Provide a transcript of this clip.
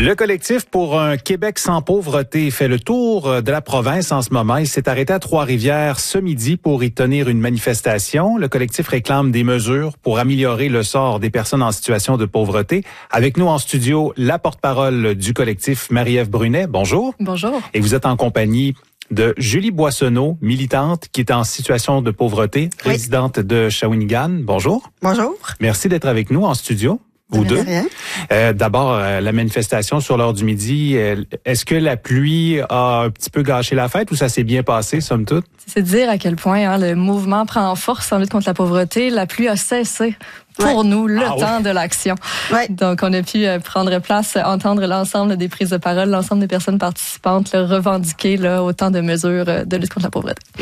Le collectif pour un Québec sans pauvreté fait le tour de la province en ce moment. Il s'est arrêté à Trois-Rivières ce midi pour y tenir une manifestation. Le collectif réclame des mesures pour améliorer le sort des personnes en situation de pauvreté. Avec nous en studio, la porte-parole du collectif, Marie-Ève Brunet. Bonjour. Bonjour. Et vous êtes en compagnie de Julie Boissonneau, militante qui est en situation de pauvreté, résidente de Shawinigan. Bonjour. Bonjour. Merci d'être avec nous en studio. Vous deux. D'abord, la manifestation sur l'heure du midi, est-ce que la pluie a un petit peu gâché la fête ou ça s'est bien passé, somme toute? C'est dire à quel point le mouvement prend force en lutte contre la pauvreté. La pluie a cessé pour nous le temps de l'action. Donc, on a pu prendre place, entendre l'ensemble des prises de parole, l'ensemble des personnes participantes revendiquer autant de mesures de lutte contre la pauvreté.